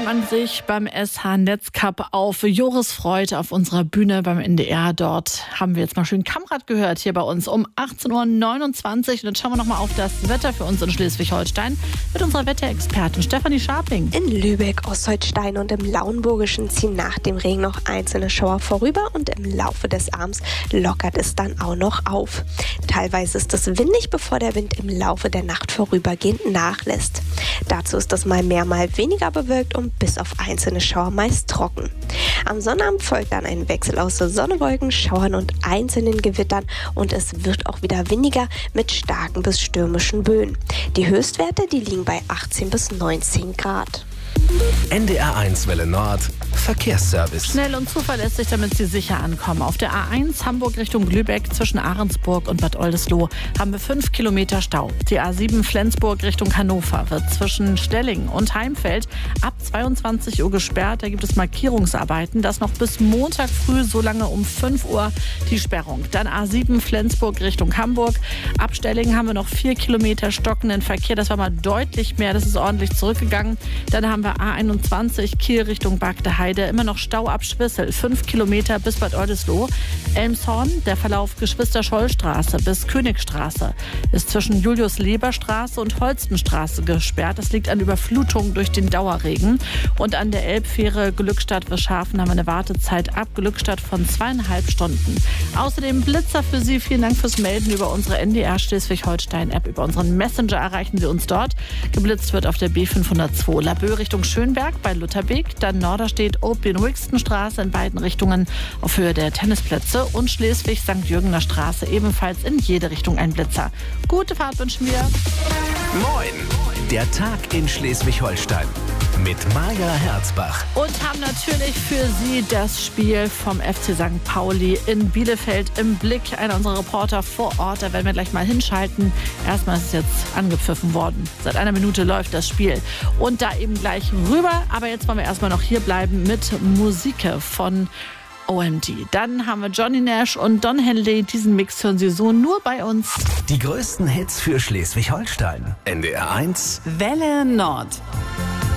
Stimmung an sich beim SH Netzcup auf Joris Freud auf unserer Bühne beim NDR. Dort haben wir jetzt mal schön Kammrad gehört hier bei uns um 18.29 Uhr. Und jetzt schauen wir noch mal auf das Wetter für uns in Schleswig-Holstein mit unserer Wetterexpertin Stefanie Scharping. In Lübeck, Ostholstein und im Lauenburgischen ziehen nach dem Regen noch einzelne Schauer vorüber und im Laufe des Abends lockert es dann auch noch auf. Teilweise ist es windig, bevor der Wind im Laufe der Nacht vorübergehend nachlässt. Dazu ist es mal mehr, mal weniger bewölkt und bis auf einzelne Schauer meist trocken. Am Sonnabend folgt dann ein Wechsel aus Sonne, Wolken, Schauern und einzelnen Gewittern und es wird auch wieder windiger mit starken bis stürmischen Böen. Die Höchstwerte, die liegen bei 18 bis 19 Grad. NDR1 Welle Nord, Verkehrsservice. Schnell und zuverlässig, damit Sie sicher ankommen. Auf der A1 Hamburg Richtung Lübeck zwischen Ahrensburg und Bad Oldesloe haben wir 5 Kilometer Stau. Die A7 Flensburg Richtung Hannover wird zwischen Stellingen und Heimfeld ab 22 Uhr gesperrt. Da gibt es Markierungsarbeiten. Das noch bis Montag früh, so lange um 5 Uhr die Sperrung. Dann A7 Flensburg Richtung Hamburg. Ab Stellingen haben wir noch 4 Kilometer stockenden Verkehr. Das war mal deutlich mehr. Das ist ordentlich zurückgegangen. Dann haben wir A21 Kiel Richtung Bagde-Heide. Immer noch Stau ab Schwissel, 5 Kilometer bis Bad Oldesloe. Elmshorn, der Verlauf Geschwister-Scholl-Straße bis Königstraße ist zwischen Julius-Leber-Straße und Holstenstraße gesperrt. Das liegt an Überflutung durch den Dauerregen. Und an der Elbfähre Glückstadt-Wischhafen haben wir eine Wartezeit ab Glückstadt von 2,5 Stunden. Außerdem Blitzer für Sie. Vielen Dank fürs Melden über unsere NDR Schleswig-Holstein-App. Über unseren Messenger erreichen Sie uns dort. Geblitzt wird auf der B502 Laboe Richtung Schönberg bei Lutherbeek. Dann Norderstedt Open-Wixton-Straße in beiden Richtungen auf Höhe der Tennisplätze. Und Schleswig-St. Jürgener Straße ebenfalls in jede Richtung ein Blitzer. Gute Fahrt wünschen wir. Moin, der Tag in Schleswig-Holstein mit Maja Herzbach. Und haben natürlich für Sie das Spiel vom FC St. Pauli in Bielefeld im Blick. Einer unserer Reporter vor Ort, da werden wir gleich mal hinschalten. Erstmal ist es jetzt angepfiffen worden. Seit einer Minute läuft das Spiel. Und da eben gleich rüber. Aber jetzt wollen wir erstmal noch hier bleiben mit Musik von OMD. Dann haben wir Johnny Nash und Don Henley. Diesen Mix hören Sie so nur bei uns. Die größten Hits für Schleswig-Holstein. NDR1 Welle Nord.